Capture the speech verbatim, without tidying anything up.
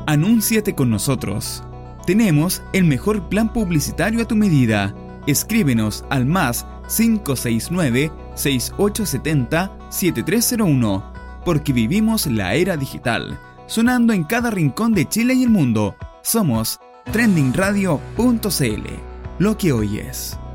Anúnciate con nosotros. Tenemos el mejor plan publicitario a tu medida. Escríbenos al más cinco seis nueve, seis ocho siete cero, siete tres cero uno, porque vivimos la era digital, sonando en cada rincón de Chile y el mundo. Somos trending radio punto c l, lo que oyes.